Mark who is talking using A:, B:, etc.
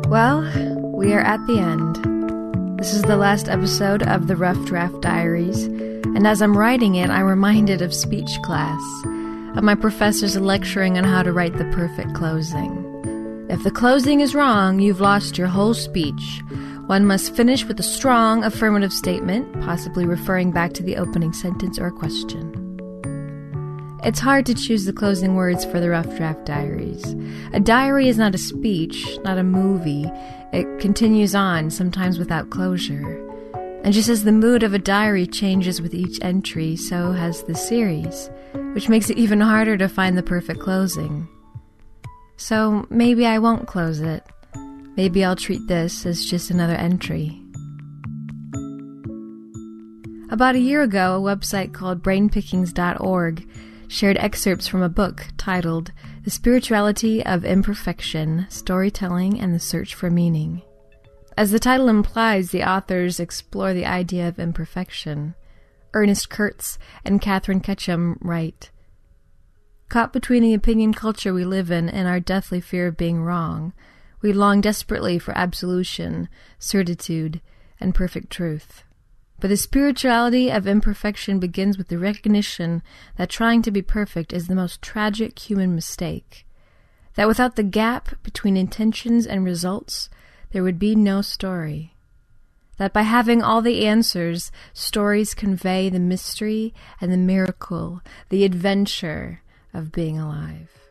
A: Well, we are at the end. This is the last episode of the Rough Draft Diaries, and as I'm writing it, I'm reminded of speech class, of my professors lecturing on how to write the perfect closing. If the closing is wrong, you've lost your whole speech. One must finish with a strong affirmative statement, possibly referring back to the opening sentence or question. It's hard to choose the closing words for the Rough Draft Diaries. A diary is not a speech, not a movie. It continues on, sometimes without closure. And just as the mood of a diary changes with each entry, so has the series, which makes it even harder to find the perfect closing. So maybe I won't close it. Maybe I'll treat this as just another entry. About a year ago, a website called brainpickings.org shared excerpts from a book titled The Spirituality of Imperfection, Storytelling and the Search for Meaning. As the title implies, the authors explore the idea of imperfection. Ernest Kurtz and Catherine Ketchum write, "Caught between the opinion culture we live in and our deathly fear of being wrong, we long desperately for absolution, certitude, and perfect truth. But the spirituality of imperfection begins with the recognition that trying to be perfect is the most tragic human mistake. That without the gap between intentions and results, there would be no story. That by having all the answers, stories convey the mystery and the miracle, the adventure of being alive."